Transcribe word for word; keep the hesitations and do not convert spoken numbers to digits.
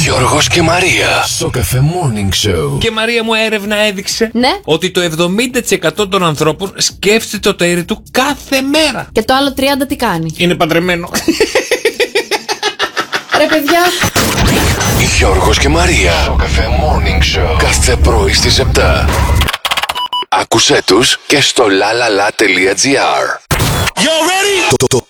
Γιώργος και Μαρία στο Cafe Morning Show. Και Μαρία μου, έρευνα έδειξε Ναι. ότι το εβδομήντα τοις εκατό των ανθρώπων σκέφτεται το τέρι του κάθε μέρα. Και το άλλο τριάντα τι κάνει? Είναι παντρεμένο. Ρε παιδιά. Γιώργος και Μαρία στο Cafe Morning Show. Κάθε πρωί στις επτά. Άκουσέ τους και στο λαλαλα τελεία τζι άρ. Yo ready? Το, το,